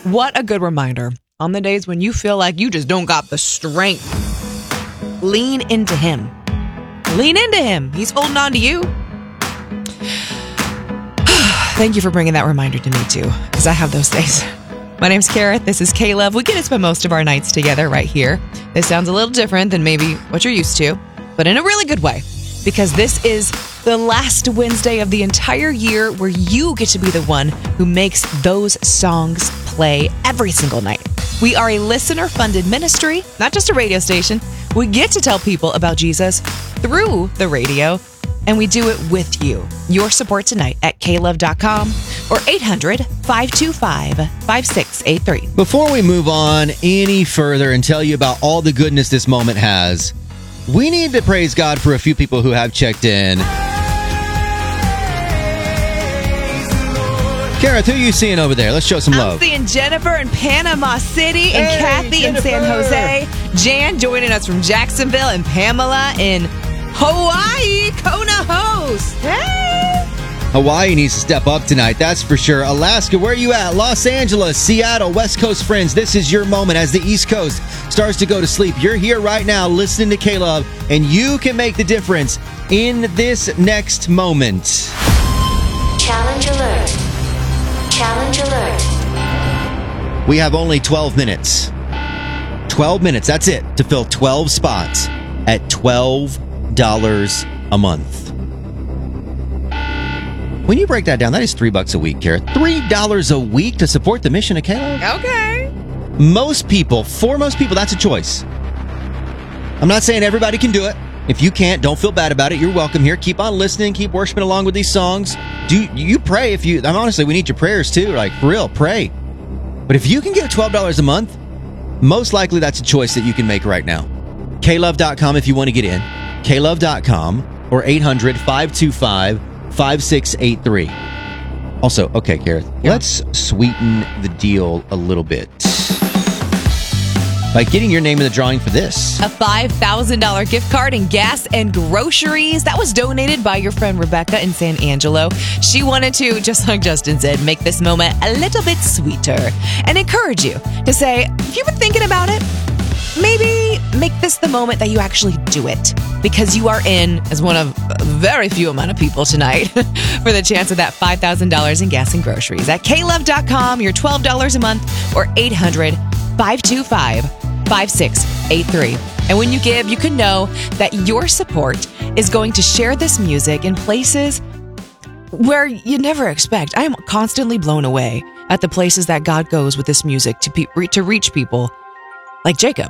What a good reminder. On the days when you feel like you just don't got the strength, lean into him. Lean into him. He's holding on to you. Thank you for bringing that reminder to me, too, because I have those days. My name's Kara. This is K-Love. We get to spend most of our nights together right here. This sounds a little different than maybe what you're used to, but in a really good way, because this is the last Wednesday of the entire year where you get to be the one who makes those songs play every single night. We are a listener-funded ministry, not just a radio station. We get to tell people about Jesus through the radio, and we do it with you. Your support tonight at klove.com or 800-525-5683. Before we move on any further and tell you about all the goodness this moment has, we need to praise God for a few people who have checked in. Kara, who are you seeing over there? Let's show some love. I'm seeing Jennifer in Panama City and Kathy Jennifer. in San Jose. Jan joining us from Jacksonville and Pamela in Hawaii, Kona host. Hey! Hawaii needs to step up tonight, that's for sure. Alaska, where are you at? Los Angeles, Seattle, West Coast friends, this is your moment as the East Coast starts to go to sleep. You're here right now listening to K-Love, and you can make the difference in this next moment. Challenge alert. Challenge alert. We have only 12 minutes. 12 minutes, that's it, to fill 12 spots at $12 a month. When you break that down, that is $3 a week, Kara. $3 a week to support the mission of K-Love? Okay. For most people, that's a choice. I'm not saying everybody can do it. If you can't, don't feel bad about it. You're welcome here. Keep on listening. Keep worshiping along with these songs. Do you pray if you... honestly, we need your prayers too. Like, for real, pray. But if you can give $12 a month, most likely that's a choice that you can make right now. klove.com if you want to get in. klove.com or 800-525-5683. Also, okay, Kara, let's sweeten the deal a little bit by getting your name in the drawing for this. A $5,000 gift card in gas and groceries. That was donated by your friend Rebecca in San Angelo. She wanted to, just like Justin said, make this moment a little bit sweeter and encourage you to say, if you've been thinking about it, maybe make this the moment that you actually do it, because you are in, as one of a very few amount of people tonight, for the chance of that $5,000 in gas and groceries. At klove.com, your $12 a month, or 800-525-5683. And when you give, you can know that your support is going to share this music in places where you never expect. I am constantly blown away at the places that God goes with this music to reach people like Jacob.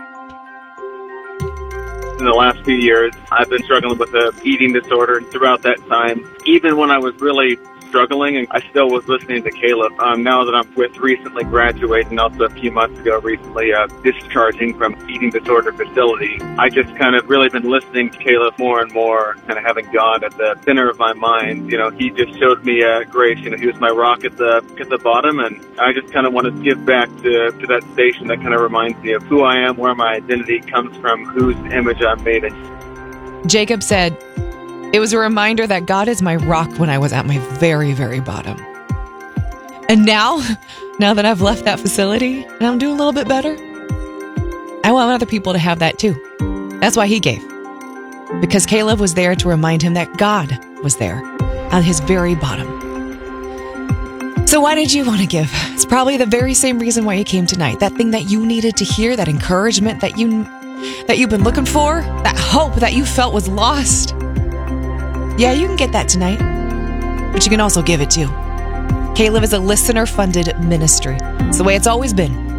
In the last few years, I've been struggling with an eating disorder. Throughout that time, even when I was really struggling, and I still was listening to Caleb. Now that I'm with recently graduating, also a few months ago, recently discharging from eating disorder facility, I just kind of really been listening to Caleb more and more, kind of having God at the center of my mind. You know, he just showed me grace. You know, he was my rock at the bottom, and I just kind of want to give back to that station that kind of reminds me of who I am, where my identity comes from, whose image I'm made in. Jacob said, it was a reminder that God is my rock when I was at my very, very bottom. And now that I've left that facility and I'm doing a little bit better, I want other people to have that too. That's why he gave. Because Caleb was there to remind him that God was there at his very bottom. So why did you want to give? It's probably the very same reason why you came tonight. That thing that you needed to hear, that encouragement that you've been looking for, that hope that you felt was lost. Yeah, you can get that tonight, but you can also give it too. K-Love is a listener-funded ministry. It's the way it's always been.